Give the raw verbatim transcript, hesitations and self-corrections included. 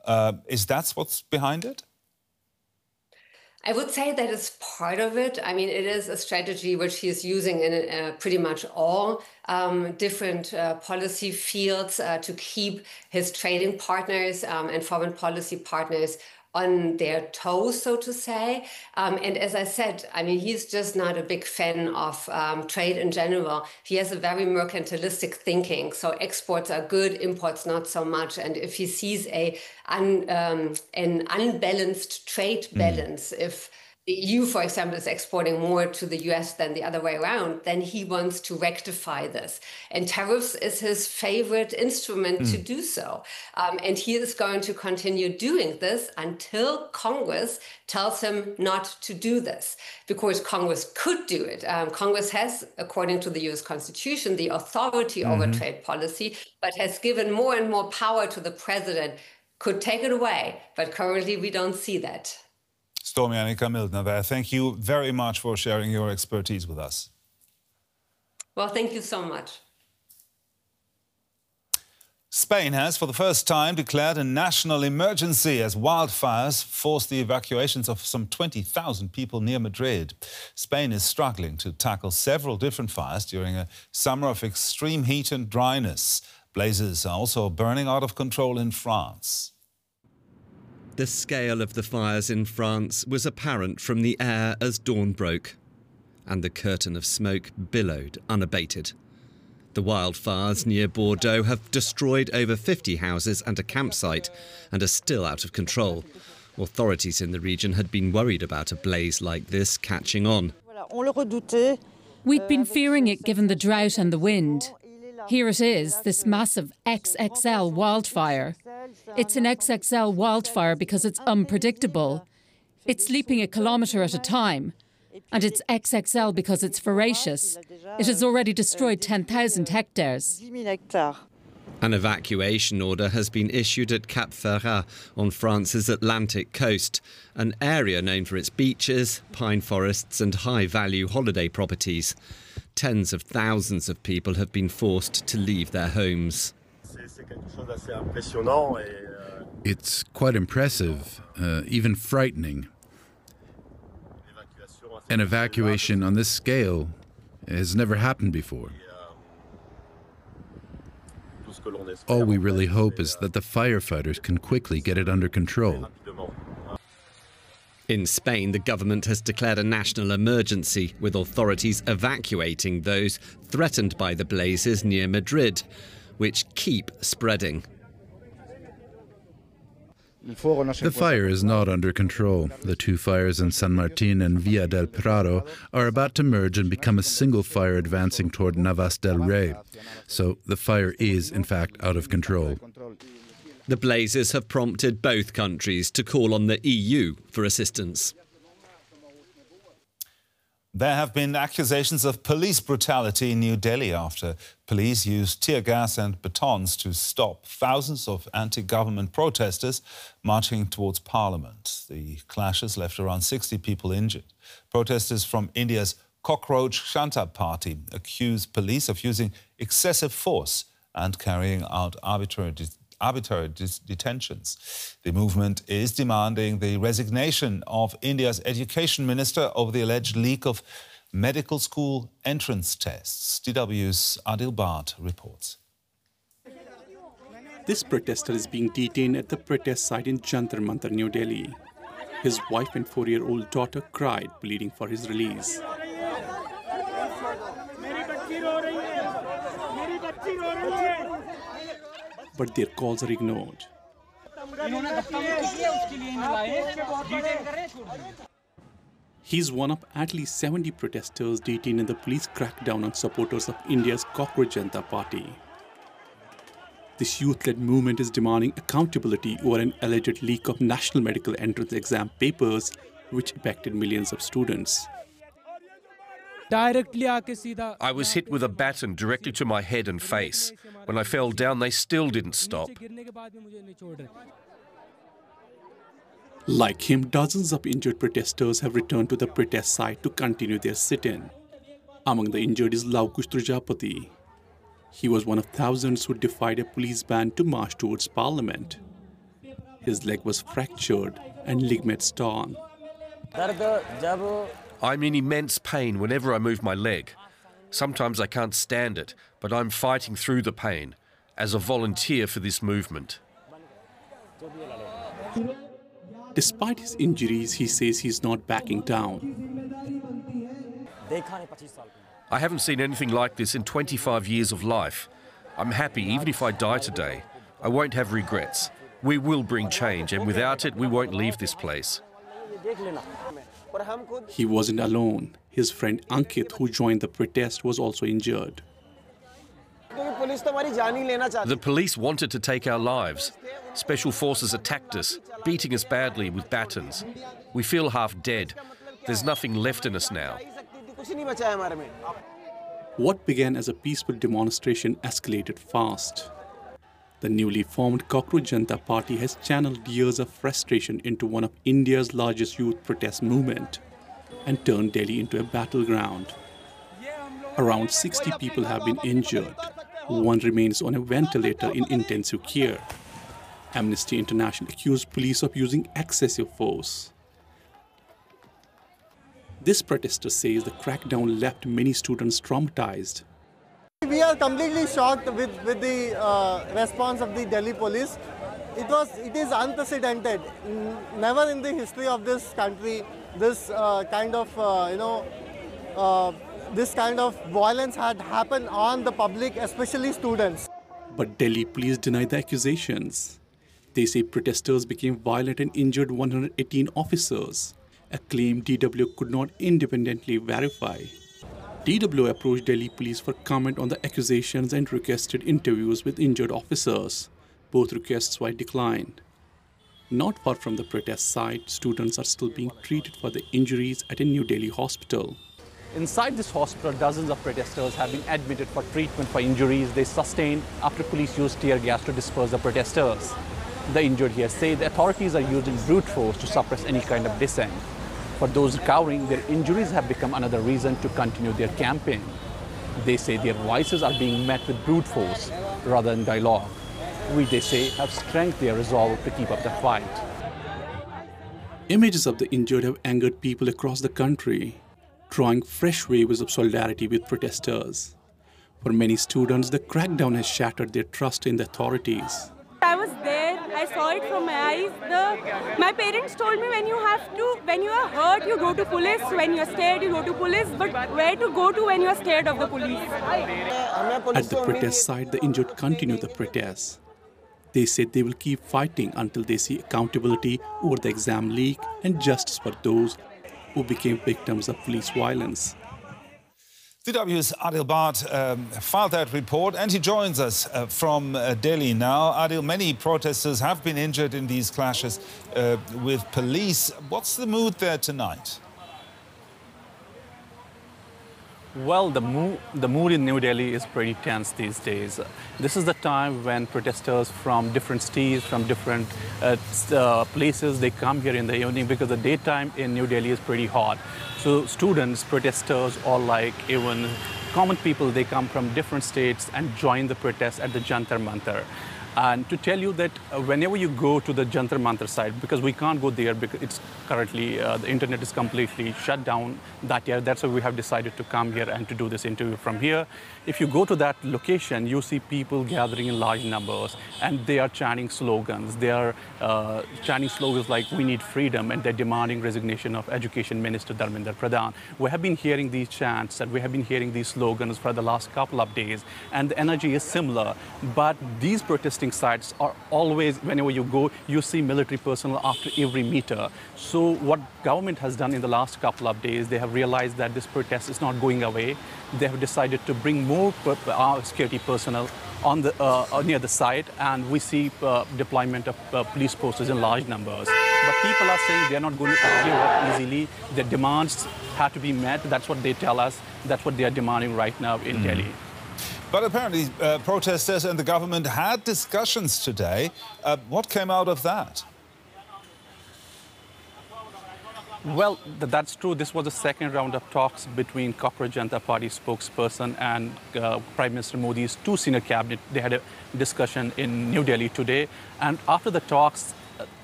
Uh, is that what's behind it? I would say that it's part of it. I mean, it is a strategy which he is using in uh, pretty much all um, different uh, policy fields uh, to keep his trading partners um, and foreign policy partners on their toes, so to say. Um, and as I said, I mean, he's just not a big fan of um, trade in general. He has a very mercantilistic thinking. So exports are good, imports not so much. And if he sees a un, um, an unbalanced trade balance, mm. if the E U, for example, is exporting more to the U S than the other way around, then he wants to rectify this. And tariffs is his favorite instrument mm. to do so. Um, and he is going to continue doing this until Congress tells him not to do this, because Congress could do it. Um, Congress has, according to the U S Constitution, the authority mm-hmm. over trade policy, but has given more and more power to the president, could take it away. But currently, we don't see that. Stormy Annika Mildner there. Thank you very much for sharing your expertise with us. Well, thank you so much. Spain has, for the first time, declared a national emergency as wildfires forced the evacuations of some twenty thousand people near Madrid. Spain is struggling to tackle several different fires during a summer of extreme heat and dryness. Blazes are also burning out of control in France. The scale of the fires in France was apparent from the air as dawn broke, and the curtain of smoke billowed unabated. The wildfires near Bordeaux have destroyed over fifty houses and a campsite and are still out of control. Authorities in the region had been worried about a blaze like this catching on. We'd been fearing it given the drought and the wind. Here it is, this massive X X L wildfire. It's an X X L wildfire because it's unpredictable. It's leaping a kilometre at a time. And it's X X L because it's voracious. It has already destroyed ten thousand hectares. An evacuation order has been issued at Cap Ferrat on France's Atlantic coast, an area known for its beaches, pine forests and high-value holiday properties. Tens of thousands of people have been forced to leave their homes. It's quite impressive, uh, even frightening. An evacuation on this scale has never happened before. All we really hope is that the firefighters can quickly get it under control. In Spain, the government has declared a national emergency, with authorities evacuating those threatened by the blazes near Madrid, which keep spreading. The fire is not under control. The two fires in San Martin and Villa del Prado are about to merge and become a single fire advancing toward Navas del Rey. So the fire is, in fact, out of control. The blazes have prompted both countries to call on the E U for assistance. There have been accusations of police brutality in New Delhi after police used tear gas and batons to stop thousands of anti-government protesters marching towards Parliament. The clashes left around sixty people injured. Protesters from India's Cockroach Janata Party accuse police of using excessive force and carrying out arbitrary arbitrary detentions. The movement is demanding the resignation of India's education minister over the alleged leak of medical school entrance tests. D W's Adil Bhatt reports. This protester is being detained at the protest site in Jantar Mantar, New Delhi. His wife and four-year-old daughter cried, pleading for his release. But their calls are ignored. He's one of at least seventy protesters detained in the police crackdown on supporters of India's Cockroach Janata Party. This youth-led movement is demanding accountability over an alleged leak of national medical entrance exam papers, which impacted millions of students. I was hit with a baton directly to my head and face. When I fell down, they still didn't stop. Like him, dozens of injured protesters have returned to the protest site to continue their sit-in. Among the injured is Laukush Trajapati. He was one of thousands who defied a police ban to march towards Parliament. His leg was fractured and ligaments torn. I'm in immense pain whenever I move my leg. Sometimes I can't stand it, but I'm fighting through the pain as a volunteer for this movement. Despite his injuries, he says he's not backing down. I haven't seen anything like this in twenty-five years of life. I'm happy even if I die today. I won't have regrets. We will bring change, and without it, we won't leave this place. He wasn't alone. His friend Ankit, who joined the protest, was also injured. The police wanted to take our lives. Special forces attacked us, beating us badly with batons. We feel half dead. There's nothing left in us now. What began as a peaceful demonstration escalated fast. The newly formed Cockroach Janata Party has channeled years of frustration into one of India's largest youth protest movement and turned Delhi into a battleground. Around sixty people have been injured. One remains on a ventilator in intensive care. Amnesty International accused police of using excessive force. This protester says the crackdown left many students traumatized. We are completely shocked with, with the uh, response of the Delhi police. It was, it is unprecedented. Never in the history of this country, this uh, kind of, uh, you know, uh, this kind of violence had happened on the public, especially students. But Delhi police deny the accusations. They say protesters became violent and injured one hundred eighteen officers, a claim D W could not independently verify. D W approached Delhi police for comment on the accusations and requested interviews with injured officers. Both requests were declined. Not far from the protest site, students are still being treated for their injuries at a New Delhi hospital. Inside this hospital, dozens of protesters have been admitted for treatment for injuries they sustained after police used tear gas to disperse the protesters. The injured here say the authorities are using brute force to suppress any kind of dissent. For those recovering, their injuries have become another reason to continue their campaign. They say their voices are being met with brute force rather than dialogue, which they say have strengthened their resolve to keep up the fight. Images of the injured have angered people across the country, drawing fresh waves of solidarity with protesters. For many students, the crackdown has shattered their trust in the authorities. I was there, I saw it from my eyes. The, my parents told me when you have to, when you are hurt, you go to police, when you are scared, you go to police, but where to go to when you are scared of the police? At the protest site, the injured continue the protest. They said they will keep fighting until they see accountability over the exam leak and justice for those who became victims of police violence. D W's Adil Bhatt um, filed that report, and he joins us uh, from uh, Delhi now. Adil, many protesters have been injured in these clashes uh, with police. What's the mood there tonight? Well, the mood, the mood in New Delhi is pretty tense these days. This is the time when protesters from different cities, from different uh, uh, places, they come here in the evening because the daytime in New Delhi is pretty hot. So students, protesters, or like even common people, they come from different states and join the protest at the Jantar Mantar. And to tell you that uh, whenever you go to the Jantar Mantar site, because we can't go there because it's currently, uh, the internet is completely shut down that year. That's why we have decided to come here and to do this interview from here. If you go to that location, you see people gathering in large numbers, and they are chanting slogans. They are uh, chanting slogans like, "We need freedom," and they're demanding resignation of Education Minister Dharmendra Pradhan. We have been hearing these chants, and we have been hearing these slogans for the last couple of days, and the energy is similar. But these protesting sites are always, whenever you go, you see military personnel after every meter. So what government has done in the last couple of days, they have realized that this protest is not going away. They have decided to bring more uh, security personnel on the, uh, near the site, and we see uh, deployment of uh, police forces in large numbers. But people are saying they're not going to give up easily. Their demands have to be met. That's what they tell us. That's what they are demanding right now in mm. Delhi. But apparently uh, protesters and the government had discussions today. Uh, what came out of that? Well, th that's true. This was the second round of talks between Cockroach Janata Party spokesperson and uh, Prime Minister Modi's two senior cabinet. They had a discussion in New Delhi today. And after the talks, uh,